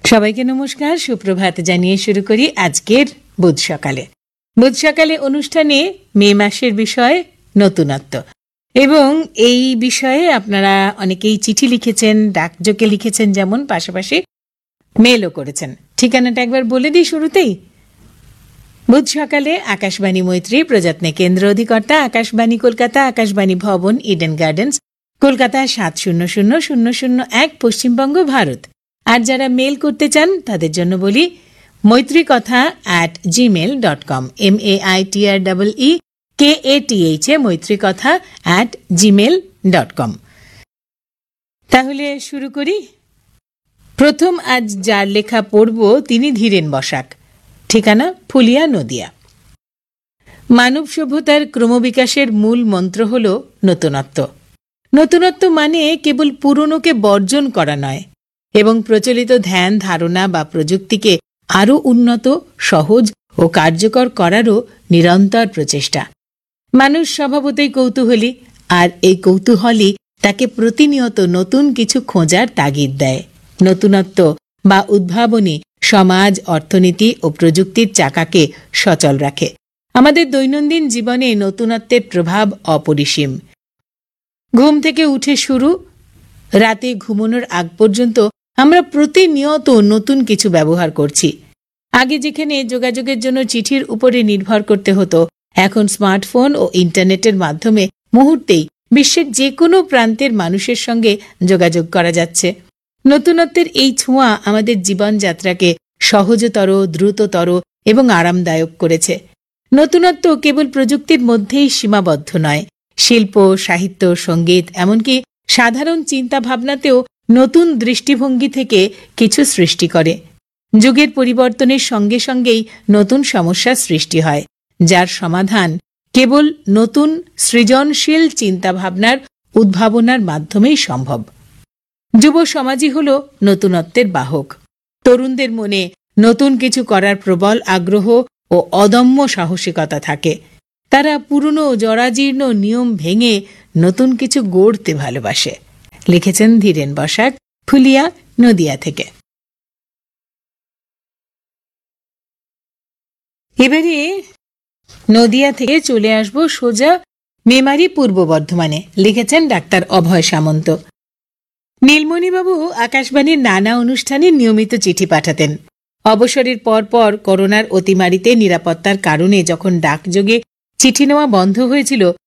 সবাইকে নমস্কার, সুপ্রভাত জানিয়ে শুরু করি আজকের বুধ সকালে। বুধ সকালে অনুষ্ঠানে মে মাসের বিষয় নতুনত্ব, এবং এই বিষয়ে আপনারা অনেকেই চিঠি লিখেছেন, ডাকযোগে লিখেছেন, যেমন পাশাপাশি মেলও করেছেন। ঠিকানাটা একবার বলে দিই শুরুতেই। বুধ সকালে আকাশবাণী মৈত্রী, প্রযত্নে কেন্দ্র অধিকর্তা, আকাশবাণী কলকাতা, আকাশবাণী ভবন, ইডেন গার্ডেন্স, কলকাতা ৭০০০০১, পশ্চিমবঙ্গ, ভারত। আর যারা মেল করতে চান তাদের জন্য বলি maitrikatha@gmail.com, MAITREEKATHA, maitrikatha@gmail.com। তাহলে শুরু করি। প্রথম আজ যার লেখা পড়ব তিনি ধীরেন বসাক। ঠিকানা ফুলিয়া, নদিয়া। মানব সভ্যতার ক্রমবিকাশের মূল মন্ত্র হল নতুনত্ব। নতুনত্ব মানে কেবল পুরনোকে বর্জন করা নয়, এবং প্রচলিত ধ্যান ধারণা বা প্রযুক্তিকে আরও উন্নত, সহজ ও কার্যকর করারও নিরন্তর প্রচেষ্টা। মানুষ স্বভাবতই কৌতূহলী, আর এই কৌতূহলই তাকে প্রতিনিয়ত নতুন কিছু খোঁজার তাগিদ দেয়। নতুনত্ব বা উদ্ভাবনী সমাজ, অর্থনীতি ও প্রযুক্তির চাকাকে সচল রাখে। আমাদের দৈনন্দিন জীবনে নতুনত্বের প্রভাব অপরিসীম। ঘুম থেকে উঠে শুরু, রাতে ঘুমানোর আগ পর্যন্ত আমরা প্রতিনিয়ত নতুন কিছু ব্যবহার করছি। আগে যেখানে যোগাযোগের জন্য চিঠির উপরে নির্ভর করতে হতো, এখন স্মার্টফোন ও ইন্টারনেটের মাধ্যমে মুহূর্তেই বিশ্বের যে কোনো প্রান্তের মানুষের সঙ্গে যোগাযোগ করা যাচ্ছে। নতুনত্বের এই ছোঁয়া আমাদের জীবনযাত্রাকে সহজতর, দ্রুততর এবং আরামদায়ক করেছে। নতুনত্ব কেবল প্রযুক্তির মধ্যেই সীমাবদ্ধ নয়, শিল্প, সাহিত্য, সঙ্গীত, এমনকি সাধারণ চিন্তা ভাবনাতেও নতুন দৃষ্টিভঙ্গি থেকে কিছু সৃষ্টি করে। যুগের পরিবর্তনের সঙ্গে সঙ্গেই নতুন সমস্যার সৃষ্টি হয়, যার সমাধান কেবল নতুন সৃজনশীল চিন্তাভাবনার উদ্ভাবনার মাধ্যমেই সম্ভব। যুব সমাজই হল নতুনত্বের বাহক। তরুণদের মনে নতুন কিছু করার প্রবল আগ্রহ ও অদম্য সাহসিকতা থাকে। তারা পুরনো জরাজীর্ণ নিয়ম ভেঙে নতুন কিছু গড়তে ভালোবাসে। লিখেছেন ধীরেন বসাক, ফুলিয়া, নদিয়া থেকে। এবারে নদিয়া থেকে চলে আসব সোজা মেমারি, পূর্ব বর্ধমানে। লিখেছেন ডাক্তার অভয় সামন্ত। নীলমণিবাবু আকাশবাণীর নানা অনুষ্ঠানে নিয়মিত চিঠি পাঠাতেন। অবসরের পর করোনার অতিমারিতে নিরাপত্তার কারণে যখন ডাকযোগে চিঠি নেওয়া বন্ধ হয়েছিল,